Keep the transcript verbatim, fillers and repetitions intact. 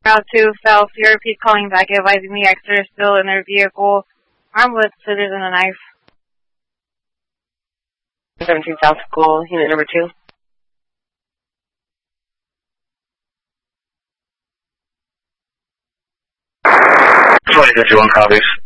Route two, South, your repeat calling back, advising the actor is still in their vehicle, armed with scissors and a knife. seventeen South School, unit number two. twenty fifty-one copies.